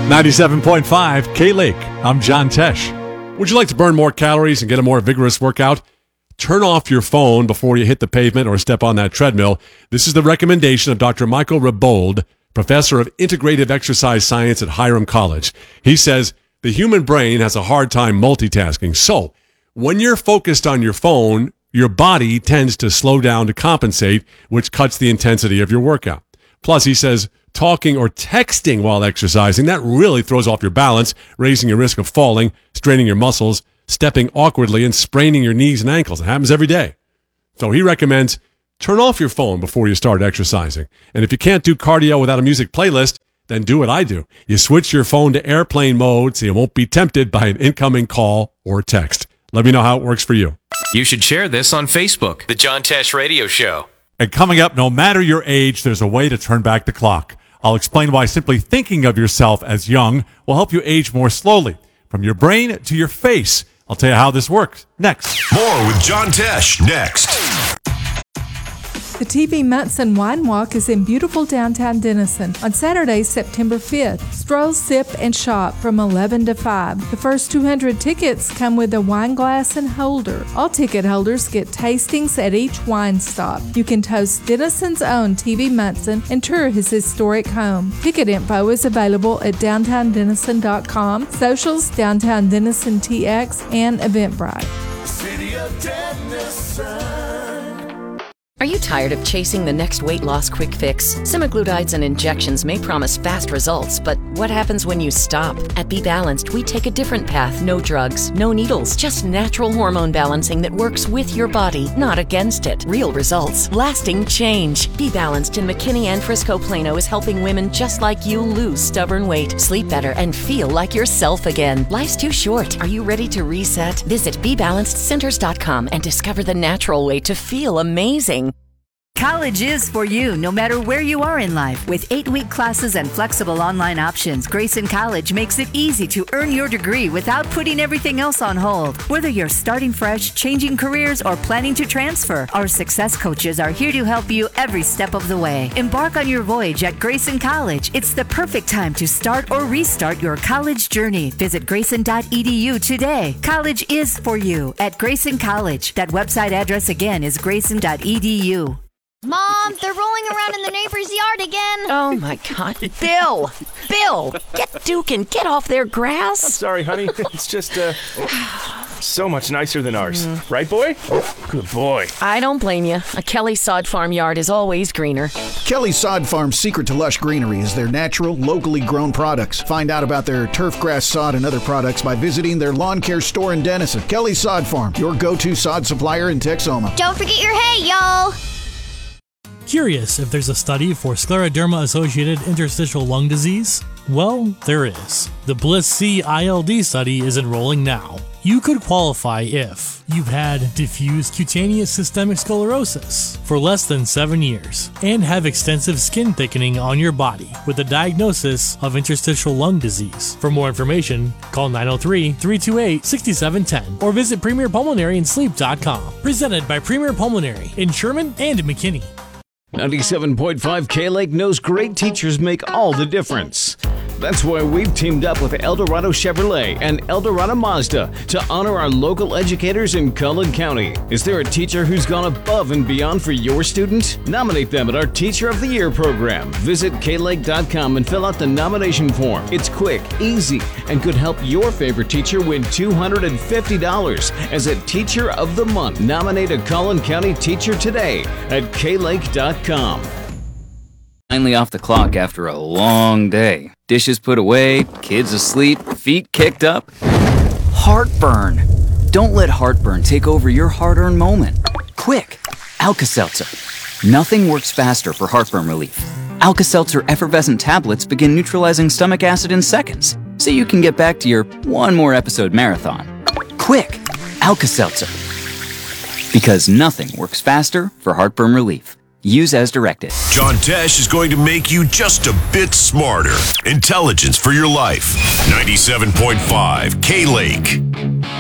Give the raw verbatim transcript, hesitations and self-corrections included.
ninety-seven point five K-Lake. I'm John Tesh. Would you like to burn more calories and get a more vigorous workout? Turn off your phone before you hit the pavement or step on that treadmill. This is the recommendation of Doctor Michael Rabold, professor of integrative exercise science at Hiram College. He says the human brain has a hard time multitasking. So when you're focused on your phone, your body tends to slow down to compensate, which cuts the intensity of your workout. Plus, he says talking or texting while exercising, that really throws off your balance, raising your risk of falling, straining your muscles, stepping awkwardly, and spraining your knees and ankles. It happens every day. So he recommends turn off your phone before you start exercising. And if you can't do cardio without a music playlist, then do what I do. You switch your phone to airplane mode so you won't be tempted by an incoming call or text. Let me know how it works for you. You should share this on Facebook, The John Tesh Radio Show. And coming up, no matter your age, there's a way to turn back the clock. I'll explain why simply thinking of yourself as young will help you age more slowly, from your brain to your face. I'll tell you how this works next. More with John Tesh next. The T V Munson Wine Walk is in beautiful downtown Denison on Saturday, September fifth. Stroll, sip, and shop from eleven to five. The first two hundred tickets come with a wine glass and holder. All ticket holders get tastings at each wine stop. You can toast Denison's own T V Munson and tour his historic home. Ticket info is available at downtown denison dot com, socials, Downtown Denison T X, and Eventbrite. City of Denison. Are you tired of chasing the next weight loss quick fix? Semaglutides and injections may promise fast results, but what happens when you stop? At Be Balanced, we take a different path. No drugs, no needles, just natural hormone balancing that works with your body, not against it. Real results, lasting change. Be Balanced in McKinney and Frisco Plano is helping women just like you lose stubborn weight, sleep better, and feel like yourself again. Life's too short. Are you ready to reset? Visit be balanced centers dot com and discover the natural way to feel amazing. College is for you, no matter where you are in life. With eight-week classes and flexible online options, Grayson College makes it easy to earn your degree without putting everything else on hold. Whether you're starting fresh, changing careers, or planning to transfer, our success coaches are here to help you every step of the way. Embark on your voyage at Grayson College. It's the perfect time to start or restart your college journey. Visit grayson dot e d u today. College is for you at Grayson College. That website address again is grayson dot e d u. Mom, they're rolling around in the neighbor's yard again. Oh, my God. Bill! Bill! Get Duke and get off their grass. I'm sorry, honey. It's just, uh, so much nicer than ours. Mm. Right, boy? Good boy. I don't blame you. A Kelly Sod Farm yard is always greener. Kelly Sod Farm's secret to lush greenery is their natural, locally grown products. Find out about their turf grass sod and other products by visiting their lawn care store in Denison. Kelly Sod Farm, your go-to sod supplier in Texoma. Don't forget your hay, y'all. Curious if there's a study for scleroderma-associated interstitial lung disease? Well, there is. The BLISS-C I L D study is enrolling now. You could qualify if you've had diffuse cutaneous systemic sclerosis for less than seven years and have extensive skin thickening on your body with a diagnosis of interstitial lung disease. For more information, call nine oh three, three two eight, six seven one zero or visit premier pulmonary and sleep dot com. Presented by Premier Pulmonary in Sherman and McKinney. ninety-seven point five K-Lake knows great teachers make all the difference. That's why we've teamed up with Eldorado Chevrolet and Eldorado Mazda to honor our local educators in Cullen County. Is there a teacher who's gone above and beyond for your student? Nominate them at our Teacher of the Year program. Visit k lake dot com and fill out the nomination form. It's quick, easy, and could help your favorite teacher win two hundred fifty dollars as a Teacher of the Month. Nominate a Cullen County teacher today at k lake dot com. Finally off the clock after a long day. Dishes put away, kids asleep, feet kicked up. Heartburn. Don't let heartburn take over your hard-earned moment. Quick, Alka-Seltzer. Nothing works faster for heartburn relief. Alka-Seltzer effervescent tablets begin neutralizing stomach acid in seconds, so you can get back to your one more episode marathon. Quick, Alka-Seltzer. Because nothing works faster for heartburn relief. Use as directed. John Tesh is going to make you just a bit smarter. Intelligence for your life. ninety-seven point five K-Lake.